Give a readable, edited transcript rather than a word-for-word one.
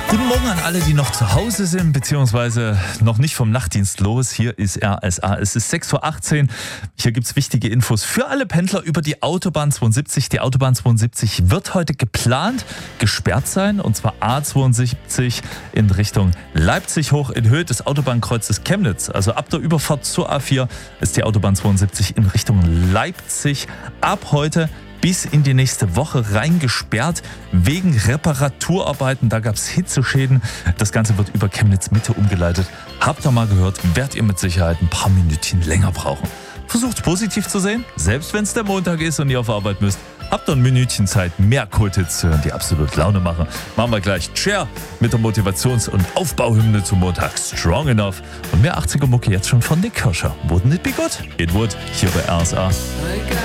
Guten Morgen an alle, die noch zu Hause sind, beziehungsweise noch nicht vom Nachtdienst los. Hier ist RSA. Es ist 6.18 Uhr. Hier gibt es wichtige Infos für alle Pendler über die Autobahn 72. Die Autobahn 72 wird heute geplant gesperrt sein, und zwar A72 in Richtung Leipzig hoch in Höhe des Autobahnkreuzes Chemnitz. Also ab der Überfahrt zur A4 ist die Autobahn 72 in Richtung Leipzig ab heute bis in die nächste Woche rein gesperrt wegen Reparaturarbeiten. Da gab es Hitzeschäden. Das Ganze wird über Chemnitz Mitte umgeleitet. Habt ihr mal gehört, werdet ihr mit Sicherheit ein paar Minütchen länger brauchen. Versucht es positiv zu sehen, selbst wenn es der Montag ist und ihr auf Arbeit müsst. Habt ihr ein Minütchen Zeit, mehr Kulthits zu hören, die absolut Laune machen. Machen wir gleich Cher mit der Motivations- und Aufbauhymne zum Montag Strong Enough. Und mehr 80er Mucke jetzt schon von Nick Kirscher. Wouldn't it be good? It would, hier bei RSA.